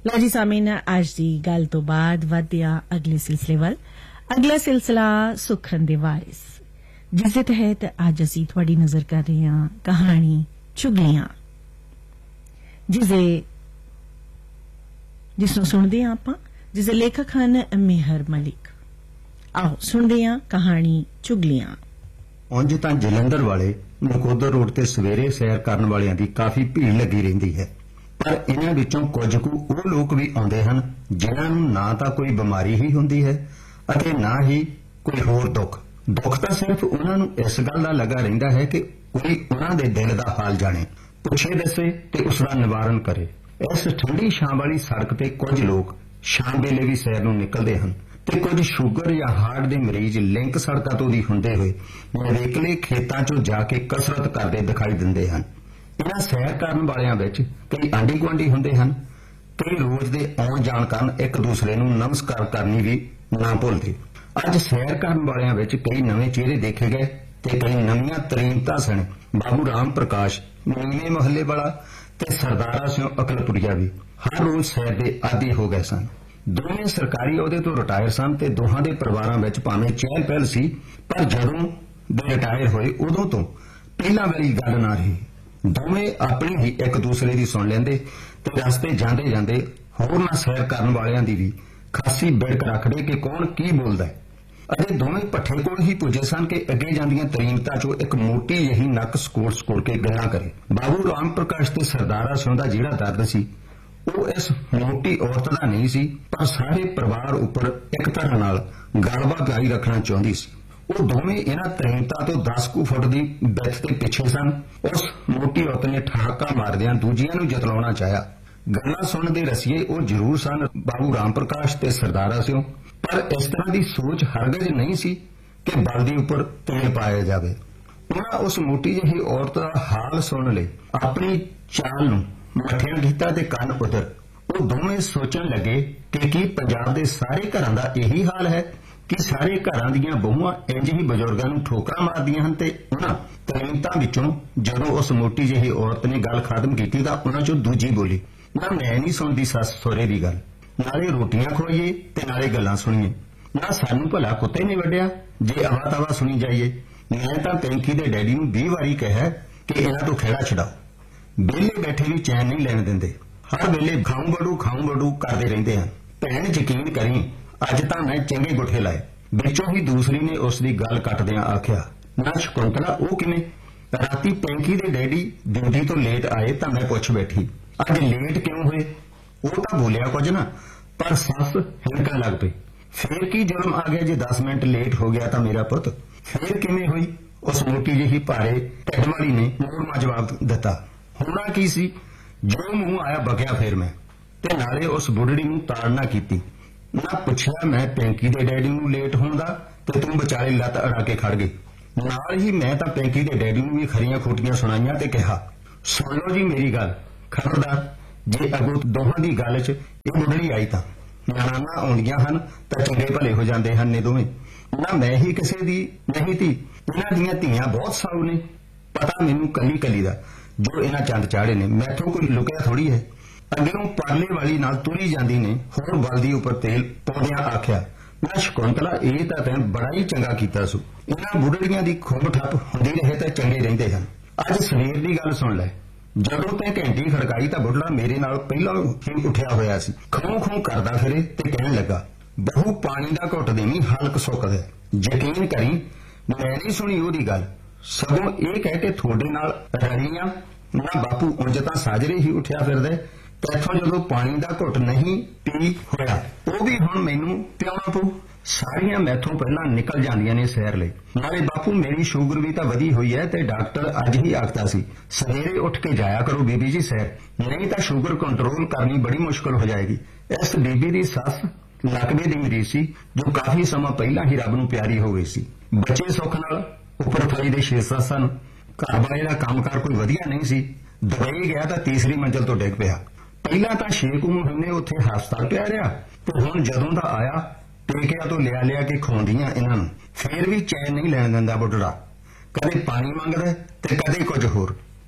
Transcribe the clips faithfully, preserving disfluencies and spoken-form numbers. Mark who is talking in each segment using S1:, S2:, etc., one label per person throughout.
S1: लो जी सामीन, अज दी गल तो बाद वधदे आ अगले सिलसिले वल। अगला सिलसिला सुखन दे वारिस, जिस दे तहत अज असीं तुहाडी नजर कर रहे हां कहानी चुगलियां, जिसे जिसनूं सुणदे हां आपां, जिसदे लेखक हन मेहर मलिक। आओ सुणदे हां कहानी चुगलियां।
S2: उंज तां जलंधर वाले नकोदर रोड ते सवेरे सैर करन वालियां दी काफी भीड़ लगी रहिंदी है, पर इन्हां विचों कुछ कुछ ਉਹ लोग भी आउंदे हन जिन्हां नूं ना तां कोई बीमारी ही हुंदी है ਅਤੇ ना ही कोई होर दुख। दुख तां सिर्फ उन्हां नूं इस गल दा लगा रहिंदा है कि कोई उन्हां दे दिल दा हाल जाणे, पुछे दसे ते उस दा निवारण करे। इस ठंडी छां वाली सड़क ते कुछ लोग शाम वेले भी सैर नूं निकलदे हन ते कुछ शुगर या हार्ट दे मरीज लिंक सड़कां तो दी हुंदे होए नवेकले खेतां चों जाके कसरत करदे दिखाई दिंदे हन। इन्हां सैर करन वालियां विच कई आंढी गुआंढी हुंदे हन, कई रोज दे आउण जाण कारण एक दूसरे नूं नमस्कार करनी भी ना भुलदे। अज सैर करन वालियां विच कई नवें चेहरे देखे गए ते कई नवीआं तरीनतां सन। बाबू राम प्रकाश नीवें मोहल्ले वाला ते सरदारा सिंह अकलपुरिया भी हर रोज सैर दे आदी हो गए सन। दोवें सरकारी अहुदे तो रिटायर सन ते दोहां दे परिवारां विच भावें चहल पहल सी, पर जदों दे रिटायर होए उदों तो पहलां वाली गल ना रही। दोवें अपनी ही एक दूसरे की सुन लेंदे ते रस्ते जांदे जांदे होरनां सैर करन वालियां दी भी खासी बिड़क रखदे कि कौन की बोलदा है। अजे दोवें भट्ठे कोल ही पुजे सन कि अगे जांदियां तरीनतां चों एक मोटी जही नक ਸਕੋੜ ਸਕੋੜ के गल्लां करे। बाबू राम प्रकाश ते सरदारा सिंह दा जिहड़ा दर्द सी ਉਹ इस मोटी औरत ਦਾ नहीं सी, पर सारे परिवार उपर एक तरह नाल गलबा जारी रखना चाहुंदी सी। ਉਹ ਦੋਵੇਂ ਇਹਨਾਂ ਤਰੀਨਤਾਂ ਤੋਂ दस ਕੁ ਫੁੱਟ ਦੀ ਵਿੱਥ ਤੇ ਪਿੱਛੇ ਸਨ। ਉਸ ਮੋਟੀ ਔਰਤ ਨੇ ਠਾਕਾ ਮਾਰਦਿਆਂ ਦੂਜਿਆਂ ਨੂੰ ਜਤਲਾਉਣਾ ਚਾਹਿਆ। ਗੱਲਾਂ ਸੁਣਨ ਦੇ ਰਸੀਏ ਉਹ ਜ਼ਰੂਰ ਸਨ ਬਾਬੂ ਰਾਮ ਪ੍ਰਕਾਸ਼ ਤੇ ਸਰਦਾਰਾ ਸਿੰਘ, ਪਰ ਇਸ ਤਰ੍ਹਾਂ ਦੀ ਸੋਚ ਹਰਗਿਜ਼ ਨਹੀਂ ਸੀ ਕਿ ਬਲਦੀ ਉੱਪਰ ਤੇਲ ਪਾਇਆ ਜਾਵੇ। ਉਹਨਾਂ ਉਸ ਮੋਟੀ ਜਿਹੀ ਔਰਤ ਦਾ ਹਾਲ ਸੁਣ ਲਈ ਆਪਣੀ ਚਾਲ ਨੂੰ ਮੱਠਿਆਂ ਕੀਤਾ ਤੇ ਕੰਨ ਉਧਰ। ਉਹ ਦੋਵੇਂ ਸੋਚਣ ਲੱਗੇ ਕਿ ਕੀ ਪੰਜਾਬ ਦੇ ਸਾਰੇ ਘਰਾਂ ਦਾ ਇਹੀ ਹਾਲ ਹੈ ਕਿ ਸਾਰੇ ਘਰਾਂ ਦੀਆਂ ਬਹੂਆਂ ਇੰਜ ਹੀ ਬਜ਼ੁਰਗਾਂ ਨੂੰ ਠੋਕਰਾਂ ਮਾਰਦੀਆਂ ਹਨ। ਤੇ ਉਹਨਾਂ ਤਰੀਨਤਾਂ ਵਿੱਚੋਂ ਜਦੋਂ ਉਸ ਮੋਟੀ ਜਿਹੀ ਔਰਤ ਨੇ ਗੱਲ ਖਤਮ ਕੀਤੀ ਤਾਂ ਉਹਨਾਂ ਚੋਂ ਦੂਜੀ ਬੋਲੀ, ਨਾ ਮੈਂ ਨਹੀਂ ਸੁਣਦੀ ਸੱਸ ਸਹੁਰੇ ਦੀ ਗੱਲ, ਨਾਲੇ ਰੋਟੀਆਂ ਖਵਾਈਏ ਤੇ ਨਾਲੇ ਗੱਲਾਂ ਸੁਣੀਏ, ਨਾ ਸਾਨੂੰ ਭਲਾ ਕੁੱਤੇ ਨੇ ਵੱਢਿਆ ਜੇ ਆਵਾ ਤਾਵਾ ਸੁਣੀ ਜਾਈਏ। ਮੈਂ ਤਾਂ ਪੈਂਕੀ ਦੇ ਡੈਡੀ ਨੂੰ ਵੀਹ ਵਾਰੀ ਕਿਹਾ ਕਿ ਇਹਨਾਂ ਤੋਂ ਖਹਿੜਾ ਛਡਾਓ, ਵਿਹਲੇ ਬੈਠੇ ਵੀ ਚੈਨ ਨਹੀਂ ਲੈਣ ਦਿੰਦੇ, ਹਰ ਵੇਲੇ ਖਾਉਂ ਬੜੂ ਖਾਉਂ ਬੜੂ ਕਰਦੇ ਰਹਿੰਦੇ ਹਨ। ਭੈਣ ਯਕੀਨ ਕਰੀ ਅੱਜ ਤਾਂ ਮੈਂ ਚੰਗੇ ਗੁੱਠੇ ਲਾਏ। ਵਿੱਚੋਂ ਹੀ ਦੂਸਰੀ ਨੇ ਉਸ ਦੀ ਗੱਲ ਕੱਟਦਿਆਂ ਆਖਿਆ, ਨਾ ਸ਼ਕੁੰਤਲਾ ਉਹ ਕਿਵੇਂ? ਰਾਤੀ ਪੈਂਕੀ ਦੇ ਡੈਡੀ ਡਿਊਟੀ ਤੋਂ ਲੇਟ ਆਏ ਤਾਂ ਮੈਂ ਪੁੱਛ ਬੈਠੀ ਅੱਜ ਲੇਟ ਕਿਉਂ ਹੋਏ? ਉਹ ਤਾਂ ਬੋਲਿਆ ਕੁਝ ਨਾ, ਪਰ ਸੱਸ ਹਿਣਕਣ ਲੱਗ ਪਈ। ਫੇਰ ਕੀ ਜਨਮ ਆ ਗਿਆ ਜੇ ਦਸ ਮਿੰਟ ਲੇਟ ਹੋ ਗਿਆ ਤਾਂ ਮੇਰਾ ਪੁੱਤ? ਫੇਰ ਕਿਵੇਂ ਹੋਈ? ਉਸ ਮੋਟੀ ਜਿਹੀ ਭਾਰੇ ਢਿੱਡ ਵਾਲੀ ਨੇ ਮੋੜਵਾਂ ਜਵਾਬ ਦਿੱਤਾ, ਹੋਣਾ ਕੀ ਸੀ, ਜੋ ਮੂੰਹ ਆਇਆ ਬਕਿਆ ਫੇਰ ਮੈਂ, ਤੇ ਨਾਲੇ ਉਸ ਬੁੱਢੜੀ ਨੂੰ ਤਾੜਨਾ ਕੀਤੀ। ਨਾ ਪੁੱਛਿਆ ਮੈਂ ਪੈਂਕੀ ਦੇ ਡੈਡੀ ਨੂੰ ਲੇਟ ਹੋਣ ਦਾ ਤੇ ਤੂੰ ਵਿਚਾਲੇ ਲੱਤ ਅੜਾ ਕੇ ਖੜ ਗਈ। ਨਾਲ ਹੀ ਮੈਂ ਤਾਂ ਪੈਂਕੀ ਦੇ ਡੈਡੀ ਨੂੰ ਵੀ ਖਰੀਆਂ ਖੋਟੀਆਂ ਸੁਣਾਈਆਂ ਤੇ ਕਿਹਾ, ਸੁਣ ਲਓ ਜੀ ਮੇਰੀ ਗੱਲ, ਖਬਰਦਾਰ ਜੇ ਅਗੋਂ ਦੋਹਾਂ ਦੀ ਗੱਲ 'ਚ ਇਹ ਬੁੱਢੜੀ ਆਈ ਤਾਂ ਨਨਾਣਾ ਆਉਂਦੀਆਂ ਹਨ ਤਾਂ ਚੰਗੇ ਭਲੇ ਹੋ ਜਾਂਦੇ ਹਨ ਨੇ ਦੋਵੇਂ। ਨਾ ਮੈਂ ਹੀ ਕਿਸੇ ਦੀ ਨਹੀਂ ਤੀ, ਇਹਨਾਂ ਦੀਆਂ ਧੀਆਂ ਬਹੁਤ ਸਾਊ ਨੇ, ਪਤਾ ਮੈਨੂੰ ਕੱਲੀ ਕੱਲੀ ਦਾ ਜੋ ਇਹਨਾਂ ਚੰਦ ਚਾੜੇ ਨੇ, ਮੈਥੋਂ ਕੋਈ ਲੁਕਿਆ ਥੋੜੀ ਹੈ। ਅੱਗੇੋਂ ਪਰਲੇ ਵਾਲੀ ਨਾਲ ਤੁਰੀ ਜਾਂਦੀ ਨੇ ਹੋਰ ਬਲਦੀ ਉੱਪਰ ਤੇਲ ਪਾਉਂਦਿਆਂ ਆਖਿਆ, ਮੈਂ ਸ਼ਕੁੰਤਲਾ ਇਹ ਤਾਂ ਤੈਂ ਬੜਾ ਹੀ ਚੰਗਾ ਕੀਤਾ ਸੂ, ਇਹਨਾਂ ਬੁੱਢੜੀਆਂ ਦੀ ਖੁੱਬ ਠੱਪ ਹੁੰਦੀ ਰਹੇ ਤਾਂ ਚੰਗੇ ਰਹਿੰਦੇ ਹਨ। ਅੱਜ ਸਵੇਰ ਦੀ ਗੱਲ ਸੁਣ ਲੈ, ਜਦੋਂ ਤੈਂ ਘੰਟੀ ਖੜਕਾਈ ਤਾਂ ਬੁੱਢੜਾ ਮੇਰੇ ਨਾਲ ਪਹਿਲਾਂ ਹੀ ਉੱਠਿਆ ਹੋਇਆ ਸੀ, ਖੂੰ ਖੂੰ ਕਰਦਾ ਫਿਰੇ ਤੇ ਕਹਿਣ ਲੱਗਾ, ਬਹੂ ਪਾਣੀ ਦਾ ਘੁੱਟ ਦੇਵੀਂ ਹਲਕ ਸੁੱਕਦਾ। ਯਕੀਨ ਕਰੀ ਮੈਂ ਨਹੀਂ ਸੁਣੀ ਉਹਦੀ ਗੱਲ, ਸਗੋਂ ਇਹ ਕਹਿ ਕੇ ਤੁਹਾਡੇ ਨਾਲ ਰਲੀਆਂ। ਨਾ ਬਾਪੂ ਉਂਝ ਤਾਂ ਸਾਜਰੇ ਹੀ ਉੱਠਿਆ ਫਿਰਦਾ, ਤੈਥੋਂ ਜਦੋਂ ਪਾਣੀ ਦਾ ਘੁੱਟ ਨਹੀਂ ਪੀ ਹੋਇਆ ਉਹ ਵੀ ਹੁਣ ਮੈਨੂੰ ਪਿਆਉਣਾ ਪਊ। ਸਾਰੀਆਂ ਮੈਥੋਂ ਪਹਿਲਾਂ ਨਿਕਲ ਜਾਂਦੀਆਂ ਨੇ ਸੈਰ ਲਈ। ਨਾਲੇ ਬਾਪੂ ਮੇਰੀ ਸ਼ੂਗਰ ਵੀ ਤਾਂ ਵਧੀ ਹੋਈ ਹੈ ਤੇ ਡਾਕਟਰ ਅੱਜ ਹੀ ਆਖਦਾ ਸੀ ਸਵੇਰੇ ਉੱਠ ਕੇ ਜਾਇਆ ਕਰੋ ਬੀਬੀ ਜੀ ਸੈਰ, ਨਹੀਂ ਤਾਂ ਸ਼ੂਗਰ ਕੰਟਰੋਲ ਕਰਨੀ ਬੜੀ ਮੁਸ਼ਕਲ ਹੋ ਜਾਏਗੀ। ਇਸ ਬੀਬੀ ਦੀ ਸੱਸ ਲਕਵੇ ਦੀ ਮਰੀਜ਼ ਸੀ ਜੋ ਕਾਫੀ ਸਮਾਂ ਪਹਿਲਾਂ ਹੀ ਰੱਬ ਨੂੰ ਪਿਆਰੀ ਹੋ ਗਈ ਸੀ। ਬੱਚੇ ਸੁੱਖ ਨਾਲ ਉੱਪਰ ਥਾਈ ਦੇ ਛੇ ਸੱਤ ਸਨ। ਘਰ ਵਾਲੇ ਦਾ ਕੰਮਕਾਰ ਕੋਈ ਵਧੀਆ ਨਹੀਂ ਸੀ। ਦੁਬਈ ਗਿਆ ਤਾਂ ਤੀਸਰੀ ਮੰਜ਼ਲ ਤੋਂ ਡਿੱਗ ਪਿਆ। ਪਹਿਲਾਂ ਤਾਂ ਛੇ ਕੁ ਮਹੀਨੇ ਉੱਥੇ ਹਸਪਤਾਲ ਪਿਆ ਰਿਹਾ ਤੇ ਹੁਣ ਜਦੋਂ ਦਾ ਆਇਆ ਟੇਕਿਆਂ ਤੋਂ ਲਿਆ ਲਿਆ ਕੇ ਖਵਾਉਂਦੀਆਂ ਇਹਨਾਂ ਨੂੰ। ਫੇਰ ਵੀ ਚੈਨ ਨਹੀਂ ਲੈਣ ਦਿੰਦਾ ਬੁੱਢੜਾ, ਕਦੇ ਪਾਣੀ ਮੰਗਦਾ ਤੇ ਕਦੇ ਕੁਝ ਹੋਰ।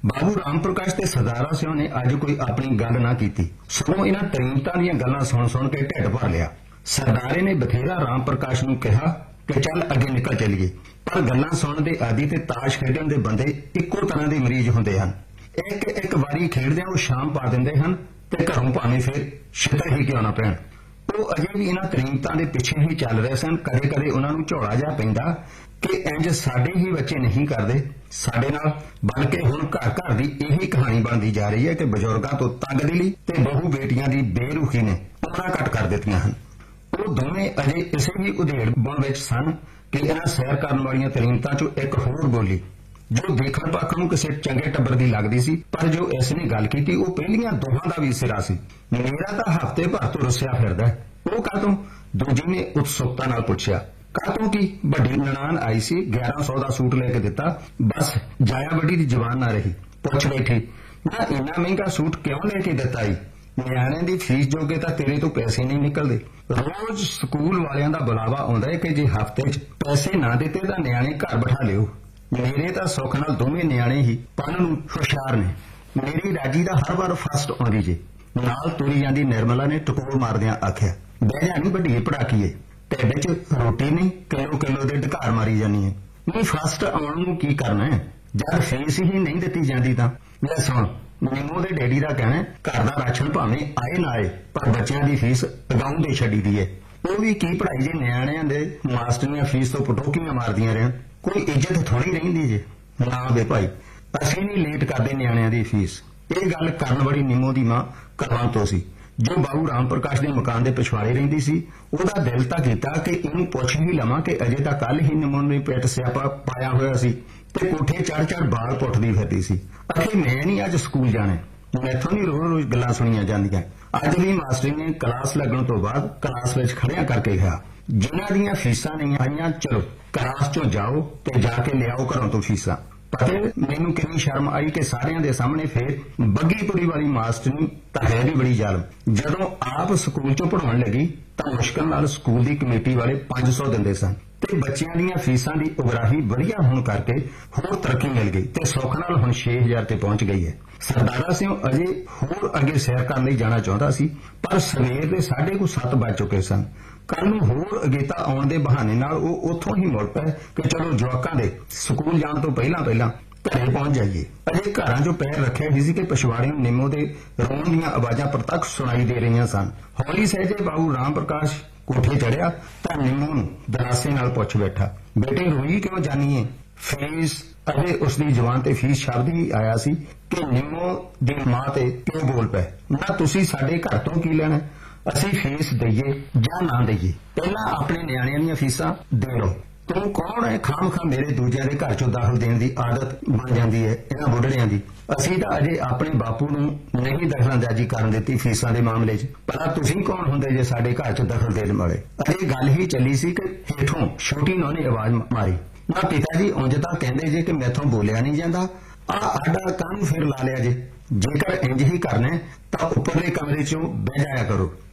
S2: ਬਾਬੂ ਰਾਮ ਪ੍ਰਕਾਸ਼ ਤੇ ਸਰਦਾਰਾ ਸਿੰਘ ਨੇ ਅੱਜ ਕੋਈ ਆਪਣੀ ਗੱਲ ਨਾ ਕੀਤੀ, ਸਗੋਂ ਇਹਨਾਂ ਤਰੀਮਤਾਂ ਦੀਆਂ ਗੱਲਾਂ ਸੁਣ ਸੁਣ ਕੇ ਢਿੱਡ ਭਰ ਲਿਆ। ਸਰਦਾਰੇ ਨੇ ਬਥੇਰਾ ਰਾਮ ਪ੍ਰਕਾਸ਼ ਨੂੰ ਕਿਹਾ ਕਿ ਚੱਲ ਅੱਗੇ ਨਿਕਲ ਚੱਲੀਏ, ਪਰ ਗੱਲਾਂ ਸੁਣਨ ਦੇ ਆਦੀ ਤੇ ਤਾਸ਼ ਖੇਡਣ ਦੇ ਬੰਦੇ ਇੱਕੋ ਤਰ੍ਹਾਂ ਦੇ ਮਰੀਜ਼ ਹੁੰਦੇ ਹਨ। ਇੱਕ ਇੱਕ ਵਾਰੀ ਖੇਡਦਿਆਂ ਉਹ ਸ਼ਾਮ ਪਾ ਦਿੰਦੇ ਹਨ ਤੇ ਘਰੋਂ ਭਾਵੇਂ ਫਿਰ ਛਿੱਤਰ ਹੀ ਕਿਉਂ ਨਾ ਪੈਣ। ਉਹ ਅਜੇ ਵੀ ਇਹਨਾਂ ਤਰੀਮਤਾਂ ਦੇ ਪਿੱਛੇ ਹੀ ਚੱਲ ਰਹੇ ਸਨ। ਕਦੇ ਕਦੇ ਉਹਨਾਂ ਨੂੰ ਝੋਲਾ ਜਾ ਪੈਂਦਾ ਕਿ ਇੰਜ ਸਾਡੇ ਹੀ ਬੱਚੇ ਨਹੀਂ ਕਰਦੇ ਸਾਡੇ ਨਾਲ, ਬਲਕਿ ਹੁਣ ਘਰ ਘਰ ਦੀ ਇਹੀ ਕਹਾਣੀ ਬਣਦੀ ਜਾ ਰਹੀ ਹੈ ਕਿ ਬਜ਼ੁਰਗਾਂ ਤੋਂ ਤੰਗਦਿਲੀ ਤੇ ਬਹੂ ਬੇਟੀਆਂ ਦੀ ਬੇਰੁਖੀ ਨੇ ਉਮਰਾਂ ਘੱਟ ਕਰ ਦਿੱਤੀਆਂ ਹਨ। ਉਹ ਦੋਵੇਂ ਅਜੇ ਇਸੇ ਹੀ ਉਧੇੜ ਬਣ ਵਿੱਚ ਸਨ ਕਿ ਇਹਨਾਂ ਸੈਰ ਕਰਨ ਵਾਲੀਆਂ ਤਰੀਮਤਾਂ ਚੋਂ ਇੱਕ ਹੋਰ ਬੋਲੀ, ਜੋ ਦੇਖਣ ਪੱਖ ਨੂੰ ਕਿਸੇ ਚੰਗੇ ਟੱਬਰ ਦੀ ਲੱਗਦੀ ਸੀ, ਪਰ ਜੋ ਇਸ ਨੇ ਗੱਲ ਕੀਤੀ ਉਹ ਪਹਿਲੀਆਂ ਦੋਹਾਂ ਦਾ ਵੀ ਸਿਰਾ ਸੀ। ਮੇਰਾ ਤਾਂ ਹਫ਼ਤੇ ਭਰ ਤੋਂ ਰੁੱਸਿਆ ਫਿਰਦਾ। ਉਹ ਕਾਹਤੋਂ? ਦੂਜੀ ਨੇ ਉਤਸੁਕਤਾ ਨਾਲ ਪੁੱਛਿਆ। ਕਾਹਤੋਂ ਕੀ? ਵੱਡੀ ਨਨਾਣ ਆਈ ਸੀ, ਗਿਆਰਾਂ ਸੌ ਦਾ ਸੂਟ ਲੈ ਕੇ ਦਿੱਤਾ, ਬਸ ਜਾਇਆ ਵੱਡੀ ਦੀ ਜ਼ਬਾਨ ਨਾ ਰਹੀ। ਪੁੱਛ ਬੈਠੀ, ਨਾ ਇੰਨਾ ਮਹਿੰਗਾ ਸੂਟ ਕਿਉਂ ਲੈ ਕੇ ਦਿੱਤਾ ਈ? ਨਿਆਣਿਆਂ ਦੀ ਫੀਸ ਜੋਗੇ ਤਾਂ ਤੇਰੇ ਤੋਂ ਪੈਸੇ ਨਹੀਂ ਨਿਕਲਦੇ। ਰੋਜ਼ ਸਕੂਲ ਵਾਲਿਆਂ ਦਾ ਬੁਲਾਵਾ ਆਉਂਦਾ ਹੈ ਕਿ ਜੇ ਹਫ਼ਤੇ 'ਚ ਪੈਸੇ ਨਾ ਦਿੱਤੇ ਤਾਂ ਨਿਆਣੇ ਘਰ ਬਿਠਾ ਲਿਓ। ਮੇਰੇ ਤਾਂ ਸੁੱਖ ਨਾਲ ਦੋਵੇਂ ਨਿਆਣੇ ਹੀ ਪੜ੍ਹਨ ਨੂੰ ਹੁਸ਼ਿਆਰ ਨੇ। ਮੇਰੀ ਰਾਜੀ ਦਾ ਹਰ ਵਾਰ ਫਸਟ ਆਉਂਦੀ ਜੇ। ਨਾਲ ਤੁਰੀ ਜਾਂਦੀ ਨਿਰਮਲਾ ਨੇ ਟਕੋਰ ਮਾਰਦਿਆਂ ਆਖਿਆ, ਬਹਿ ਜਾ ਨੀ ਵੱਡੀ ਪੜਾਕੀਏ, ਢਿੱਡ 'ਚ ਰੋਟੀ ਨਹੀਂ, ਕਿਲੋ ਕਿਲੋ ਦੇ ਢਕਾਰ ਮਾਰੀ ਜਾਨੀ ਹੈ। ਨਹੀਂ ਫਸਟ ਆਉਣ ਨੂੰ ਕੀ ਕਰਨਾ ਹੈ ਜਦ ਫੀਸ ਹੀ ਨਹੀਂ ਦਿੱਤੀ ਜਾਂਦੀ ਤਾਂ। ਲੈ ਸੁਣ, ਨਿੰਮੋ ਦੇ ਡੈਡੀ ਦਾ ਕਹਿਣਾ ਘਰ ਦਾ ਰਾਸ਼ਨ ਭਾਵੇਂ ਆਏ ਨਾ ਆਏ ਪਰ ਬੱਚਿਆਂ ਦੀ ਫੀਸ ਅਗਾਊਂ ਦੇ ਛੱਡੀ ਦੀ ਹੈ। ਉਹ ਵੀ ਕੀ ਪੜ੍ਹਾਈ ਜੇ ਨਿਆਣਿਆਂ ਦੇ ਮਾਸਟਰੀਆਂ ਫੀਸ ਤੋਂ ਪਟੋਕੀਆਂ ਮਾਰਦੀਆਂ ਰਹਿਣ, ਕੋਈ ਇੱਜ਼ਤ ਥੋੜੀ ਰਹਿੰਦੀ ਜੇ। ਨਾ ਵੇ ਭਾਈ, ਅਸੀਂ ਨਹੀਂ ਲੇਟ ਕਰਦੇ ਨਿਆਣਿਆਂ ਦੀ ਫੀਸ। ਇਹ ਗੱਲ ਕਰਨ ਵਾਲੀ ਨਿੰਮੋ ਦੀ ਮਾਂ ਕਲਾਂ ਤੋਂ ਸੀ, ਜੋ ਬਾਬੂ ਰਾਮ ਪ੍ਰਕਾਸ਼ ਦੇ ਮਕਾਨ ਦੇ ਪਿਛਵਾੜੇ ਰਹਿੰਦੀ ਸੀ। ਉਹਦਾ ਦਿਲ ਤਾਂ ਕੀਤਾ ਕਿ ਇਹਨੂੰ ਪੁੱਛ ਹੀ ਲਵਾਂ ਕਿ ਅਜੇ ਤਾਂ ਕੱਲ ਹੀ ਨਿੰਮੋ ਨੇ ਪੇਟ ਸਿਆਪਾ ਪਾਇਆ ਹੋਇਆ ਸੀ ਤੇ ਕੋਠੇ ਚੜ ਚੜ ਬਾਲ ਪੁੱਟਦੀ ਫਿਰਦੀ ਸੀ। ਅਖੇ ਮੈਂ ਨਹੀਂ ਅੱਜ ਸਕੂਲ ਜਾਣਾ, ਮੈਥੋਂ ਨਹੀਂ ਰੋਜ਼ ਰੋਜ਼ ਗੱਲਾਂ ਸੁਣੀਆਂ ਜਾਂਦੀਆਂ। ਅੱਜ ਵੀ ਮਾਸਟਰੀ ਨੇ ਕਲਾਸ ਲੱਗਣ ਤੋਂ ਬਾਅਦ ਕਲਾਸ ਵਿੱਚ ਖੜਿਆਂ ਕਰਕੇ ਕਿਹਾ, ਜਿਨ੍ਹਾਂ ਦੀਆਂ ਫੀਸਾਂ ਨਹੀਂ ਆਈਆਂ ਚਲੋ ਕਲਾਸ ਚੋਂ ਜਾਓ ਤੇ ਜਾ ਕੇ ਲਿਆਓ ਘਰੋਂ ਤੋਂ ਫੀਸਾਂ। ਪਤੇ ਮੈਨੂੰ ਕਿੰਨੀ ਸ਼ਰਮ ਆਈ ਕਿ ਸਾਰਿਆਂ ਦੇ ਸਾਹਮਣੇ ਫੇਰ ਬੱਗੀਪੁਰੀ ਵਾਲੀ ਮਾਸਟਰੀ ਤਾਂ ਹੈ ਵੀ ਬੜੀ ਜ਼ਾਲਮ। ਜਦੋਂ ਆਪ ਸਕੂਲ ਚੋਂ ਪੜ੍ਹਾਉਣ ਲੱਗੀ ਤਾਂ ਮੁਸ਼ਕਲ ਨਾਲ ਸਕੂਲ ਦੀ ਕਮੇਟੀ ਵਾਲੇ ਪੰਜ ਸੌ ਦਿੰਦੇ ਸਨ ਤੇ ਬੱਚਿਆਂ ਦੀਆਂ ਫੀਸਾਂ ਦੀ ਉਗਰਾਹੀ ਵਧੀਆ ਹੋਣ ਕਰਕੇ ਹੋਰ ਤਰੱਕੀ ਮਿਲ ਗਈ ਤੇ ਸੁੱਖ ਨਾਲ ਹੁਣ ਛੇ ਹਜ਼ਾਰ ਤੇ ਪਹੁੰਚ ਗਈ ਹੈ। ਸਰਦਾਰਾ ਸਿੰਘ ਅਜੇ ਹੋਰ ਅੱਗੇ ਸੈਰ ਕਰਨ ਲਈ ਜਾਣਾ ਚਾਹੁੰਦਾ ਸੀ, ਪਰ ਸਵੇਰ ਦੇ ਸਾਢੇ ਕੁ ਸੱਤ ਵੱਜ ਚੁੱਕੇ ਸਨ। ਕੱਲ ਨੂੰ ਹੋਰ ਅਗੇਤਾ ਆਉਣ ਦੇ ਬਹਾਨੇ ਨਾਲ ਉਹ ਉੱਥੋਂ ਹੀ ਮੁੜ ਪਏ ਕਿ ਚਲੋ ਜਵਾਕਾਂ ਦੇ ਸਕੂਲ ਜਾਣ ਤੋਂ ਪਹਿਲਾਂ ਪਹਿਲਾਂ ਘਰੇ ਪਹੁੰਚ ਜਾਈਏ। ਅਜੇ ਘਰਾਂ 'ਚੋਂ ਪੈਰ ਰੱਖਿਆ ਹੀ ਸੀ ਕਿ ਪਿਛਵਾੜੇ ਨੂੰ ਨਿੰਮੋ ਦੇ ਰੋਣ ਦੀਆਂ ਆਵਾਜ਼ਾਂ ਪ੍ਰਤੱਖ ਸੁਣਾਈ ਦੇ ਰਹੀਆਂ ਸਨ। ਹੌਲੀ ਸਹਿਜੇ ਬਾਬੂ ਰਾਮ ਪ੍ਰਕਾਸ਼ ਕੋਠੇ ਚੜਿਆ ਤਾਂ ਨਿੰਮੋ ਨੂੰ ਦਰਾਸੇ ਨਾਲ ਪੁੱਛ ਬੈਠਾ, ਬੇਟੇ ਰੋਈ ਕਿਉਂ ਜਾਨੀ ਏ? ਫੀਸ? ਅਜੇ ਉਸਦੀ ਜ਼ੁਬਾਨ ਤੇ ਫੀਸ ਸ਼ਬਦ ਹੀ ਆਇਆ ਸੀ ਕਿ ਨਿੰਮੋ ਦੀ ਮਾਂ ਤੇ ਕਿਉਂ ਬੋਲ ਪਏ, ਨਾ ਤੁਸੀਂ ਸਾਡੇ ਘਰ ਤੋਂ ਕੀ ਲੈਣਾ? ਅਸੀਂ ਫੀਸ ਦਈਏ ਜਾਂ ਨਾ ਦਈਏ, ਪਹਿਲਾਂ ਆਪਣੇ ਨਿਆਣਿਆਂ ਦੀਆਂ ਫੀਸਾਂ ਦੇ ਲਓ। ਤੂੰ ਕੌਣ ਹੈ ਖਾਮ ਖਾਮ ਮੇਰੇ ਦੂਜਿਆਂ ਦੇ ਘਰ ਚੋਂ ਦਾਖਲ ਦੇਣ ਦੀ ਆਦਤ ਬਣ ਜਾਂਦੀ ਹੈ ਇਹਨਾਂ ਬੁੱਢੜਿਆਂ ਦੀ। ਅਸੀਂ ਤਾਂ ਅਜੇ ਆਪਣੇ ਬਾਪੂ ਨੂੰ ਨਹੀਂ ਦਖਲਅੰਦਾਜ਼ੀ ਕਰਨ ਦਿੱਤੀ ਫੀਸਾਂ ਦੇ ਮਾਮਲੇ 'ਚ, ਭਲਾ ਤੁਸੀਂ ਕੌਣ ਹੁੰਦੇ ਜੇ ਸਾਡੇ ਘਰ 'ਚ ਦਖਲ ਦੇਣ ਵਾਲੇ? ਅਜੇ ਗੱਲ ਹੀ ਚੱਲੀ ਸੀ ਕਿ ਹੇਠੋਂ ਛੋਟੀ ਨੌਂ ਨੇ ਆਵਾਜ਼ ਮਾਰੀ, ਨਾ ਪਿਤਾ ਜੀ ਉਂਝ ਤਾਂ ਕਹਿੰਦੇ ਜੇ ਕਿ ਮੈਥੋਂ ਬੋਲਿਆ ਨਹੀਂ ਜਾਂਦਾ, ਆ ਆਡਾ ਕਾਹਨੂੰ ਫਿਰ ਲਾ ਲਿਆ ਜੇ? ਜੇਕਰ ਇੰਜ ਹੀ ਕਰਨਾ ਤਾਂ ਉੱਪਰਲੇ ਕਮਰੇ 'ਚੋਂ ਬਹਿ ਜਾਇਆ ਕਰੋ।